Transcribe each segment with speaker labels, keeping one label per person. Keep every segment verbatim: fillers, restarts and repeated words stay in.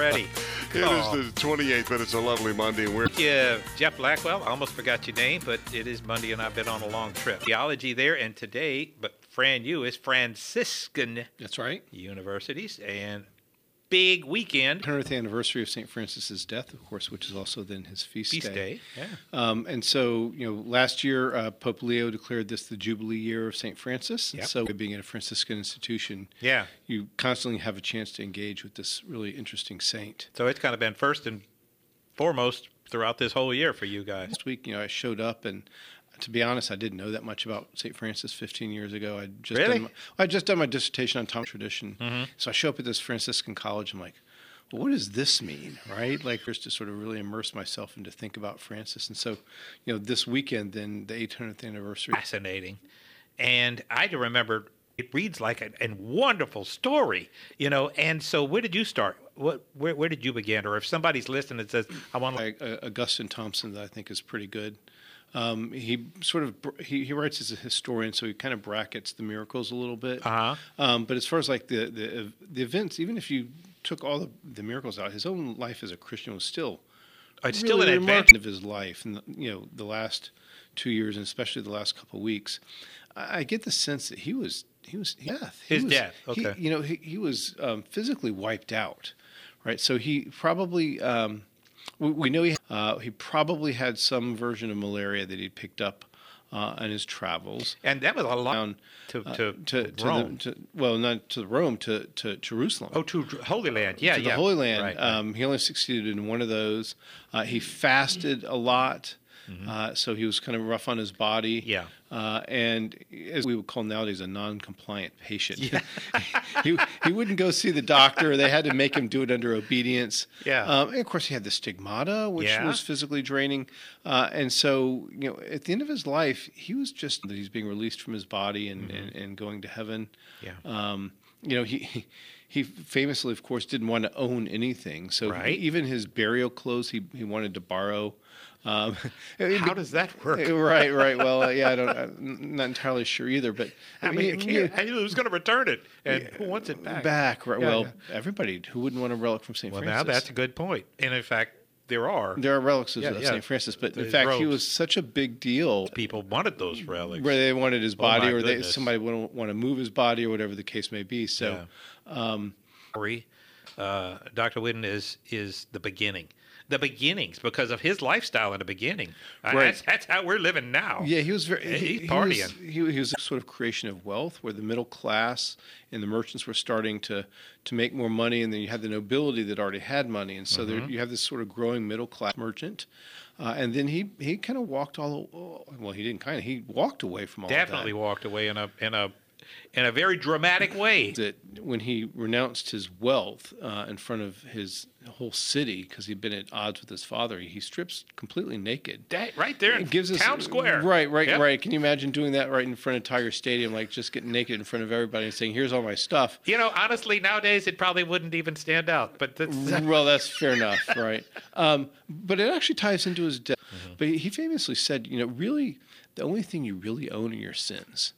Speaker 1: already.
Speaker 2: It
Speaker 1: Oh.
Speaker 2: is the twenty-eighth, but it's a lovely Monday. And we're
Speaker 1: Yeah, Jeff Blackwell. I almost forgot your name, but it is Monday, and I've been on a long trip. Theology there, and today, but Fran U is Franciscan
Speaker 3: That's right.
Speaker 1: Universities, and big weekend.
Speaker 3: hundredth anniversary of Saint Francis's death, of course, which is also then his feast,
Speaker 1: Feast
Speaker 3: day.
Speaker 1: day, yeah.
Speaker 3: Um, and so, you know, last year, uh, Pope Leo declared this the Jubilee year of Saint Francis.
Speaker 1: Yep.
Speaker 3: So being at a Franciscan institution,
Speaker 1: Yeah.
Speaker 3: you constantly have a chance to engage with this really interesting saint.
Speaker 1: So it's kind of been first and foremost throughout this whole year for you guys.
Speaker 3: Last week, you know, I showed up, and to be honest, I didn't know that much about Saint Francis fifteen years ago. I'd just
Speaker 1: Really?
Speaker 3: done my, I'd just done my dissertation on Thomas tradition.
Speaker 1: Mhm.
Speaker 3: So I show up at this Franciscan college. I'm like, well, what does this mean, right? Like, just to sort of really immerse myself and to think about Francis. And so, you know, this weekend, then the eight hundredth anniversary.
Speaker 1: Fascinating. And I do remember it reads like a, a wonderful story, you know. And so where did you start? What, where, where did you begin? Or if somebody's listening and says, I want to.
Speaker 3: By uh, Augustine Thompson, that I think is pretty good. Um, he sort of he, he writes as a historian, so he kind of brackets the miracles a little bit.
Speaker 1: Uh-huh.
Speaker 3: Um, but as far as like the the the events, even if you took all the, the miracles out, his own life as a Christian was still
Speaker 1: It's still
Speaker 3: really
Speaker 1: an advantage.
Speaker 3: remarkable of his life, and you know the last two years, and especially the last couple of weeks. I, I get the sense that he was he was death. He
Speaker 1: His
Speaker 3: was,
Speaker 1: death,
Speaker 3: he-
Speaker 1: okay.
Speaker 3: you know he he was um, physically wiped out, right? So he probably. Um, We, we know he uh, he probably had some version of malaria that he'd picked up uh, on his travels.
Speaker 1: And that was a lot
Speaker 3: Down,
Speaker 1: to,
Speaker 3: uh,
Speaker 1: to,
Speaker 3: to, to,
Speaker 1: Rome.
Speaker 3: the, to well, not to Rome, to, to Jerusalem.
Speaker 1: oh, to Holy Land. Yeah,
Speaker 3: to
Speaker 1: yeah.
Speaker 3: the Holy Land.
Speaker 1: Right, right.
Speaker 3: Um, he only succeeded in one of those. Uh, he fasted a lot, uh, so he was kind of rough on his body.
Speaker 1: Yeah.
Speaker 3: Uh, and as we would call nowadays, a non-compliant patient. he he wouldn't go see the doctor. They had to make him do it under obedience.
Speaker 1: Yeah.
Speaker 3: Um, and of course, he had the stigmata, which
Speaker 1: Yeah.
Speaker 3: was physically draining. Uh, and so, you know, at the end of his life, he was just that he's being released from his body and,
Speaker 1: Mm-hmm.
Speaker 3: and, and going to heaven.
Speaker 1: Yeah.
Speaker 3: Um, you know, he, he he famously, of course, didn't want to own anything. So
Speaker 1: Right.
Speaker 3: even his burial clothes, he he wanted to borrow. Um,
Speaker 1: How does that work?
Speaker 3: Right, right. Well, uh, yeah, I don't, I'm not entirely sure either. But
Speaker 1: I mean,
Speaker 3: you-
Speaker 1: I knew who's going to return it, and who wants it back?
Speaker 3: back, right?
Speaker 1: Yeah,
Speaker 3: well,
Speaker 1: yeah.
Speaker 3: everybody who wouldn't want a relic from Saint
Speaker 1: Well,
Speaker 3: Francis.
Speaker 1: now that's a good point. And in fact, there are
Speaker 3: There are relics of,
Speaker 1: Yeah,
Speaker 3: of
Speaker 1: yeah.
Speaker 3: Saint Francis, but in
Speaker 1: His
Speaker 3: fact, he
Speaker 1: robes.
Speaker 3: was such a big deal
Speaker 1: people wanted those relics.
Speaker 3: where they wanted his
Speaker 1: Oh, my
Speaker 3: body, or they,
Speaker 1: goodness.
Speaker 3: somebody would want to move his body, or whatever the case may be. So, um,
Speaker 1: Story, uh, Doctor Whidden is is the beginning, the beginnings, because of his lifestyle in the beginning. Uh,
Speaker 3: Right.
Speaker 1: That's, that's how we're living now.
Speaker 3: yeah, he was very.
Speaker 1: Yeah,
Speaker 3: he,
Speaker 1: he's
Speaker 3: he
Speaker 1: partying.
Speaker 3: was, he, he was a sort of creation of wealth, where the middle class and the merchants were starting to to make more money, and then you had the nobility that already had money, and so
Speaker 1: Mm-hmm.
Speaker 3: there, you have this sort of growing middle class merchant. Uh, and then he, he kind of walked all well. He didn't kind of he walked away from all
Speaker 1: Definitely
Speaker 3: of
Speaker 1: walked away in a in a in a very dramatic way.
Speaker 3: that. That when he renounced his wealth uh, in front of his whole city because he'd been at odds with his father, he strips completely naked.
Speaker 1: That, right there in
Speaker 3: It gives us
Speaker 1: town square.
Speaker 3: Right, right,
Speaker 1: Yep.
Speaker 3: right. Can you imagine doing that right in front of Tiger Stadium, like just getting naked in front of everybody and saying, "Here's all my stuff."
Speaker 1: You know, honestly, nowadays it probably wouldn't even stand out. But that's,
Speaker 3: Well, that's fair enough, right? Um, but it actually ties into his death.
Speaker 1: Mm-hmm.
Speaker 3: But he he famously said, you know, really, the only thing you really own are your sins.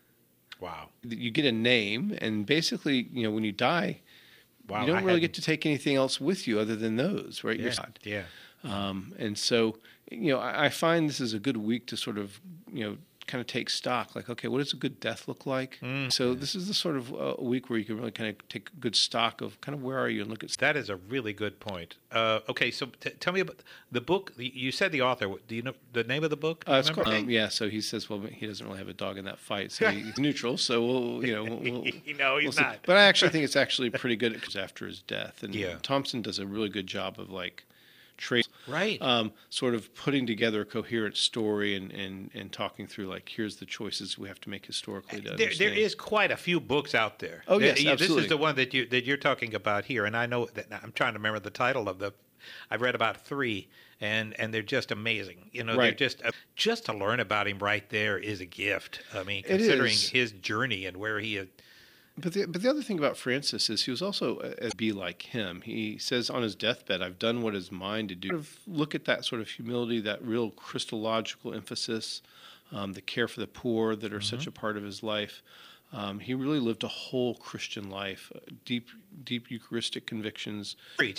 Speaker 1: wow,
Speaker 3: You get a name, and basically, you know, when you die,
Speaker 1: wow.
Speaker 3: you don't
Speaker 1: I
Speaker 3: really
Speaker 1: hadn't-
Speaker 3: get to take anything else with you other than those, right? Your
Speaker 1: Yeah,
Speaker 3: God.
Speaker 1: yeah.
Speaker 3: Um, and so, you know, I, I find this is a good week to sort of, you know, kind of take stock. Like, okay, what does a good death look like?
Speaker 1: Mm.
Speaker 3: So this is the sort of uh, week where you can really kind of take good stock of kind of where are you and look at.
Speaker 1: That is a really good point. Uh, okay, so t- tell me about the book. You said the author. Do you know the name of the book? Do
Speaker 3: Uh,
Speaker 1: you
Speaker 3: it's
Speaker 1: remember?
Speaker 3: called, um, yeah, so he says, well, he doesn't really have a dog in that fight, so he's neutral. So we'll, you know, we'll, we'll,
Speaker 1: no, he's
Speaker 3: we'll see.
Speaker 1: not.
Speaker 3: But I actually think it's actually pretty good because after his death, and
Speaker 1: Yeah.
Speaker 3: Thompson does a really good job of like trace,
Speaker 1: Right.
Speaker 3: um, sort of putting together a coherent story and, and, and talking through like here's the choices we have to make historically to
Speaker 1: There,
Speaker 3: understand.
Speaker 1: there is quite a few books out there.
Speaker 3: Oh, yes,
Speaker 1: Uh, yeah, This
Speaker 3: absolutely.
Speaker 1: is the one that you that you're talking about here, and I know that I'm trying to remember the title of the. I've read about three, and and they're just amazing. You know,
Speaker 3: Right.
Speaker 1: they're just uh, just to learn about him right there is a gift. I mean,
Speaker 3: It
Speaker 1: considering
Speaker 3: is.
Speaker 1: his journey and where he. Had,
Speaker 3: But the, but the other thing about Francis is he was also a, a be like him. He says on his deathbed, "I've done what is mine to do." Sort of look at that sort of humility, that real Christological emphasis, um, the care for the poor that are such a part of his life. Um, he really lived a whole Christian life, uh, deep, deep Eucharistic convictions.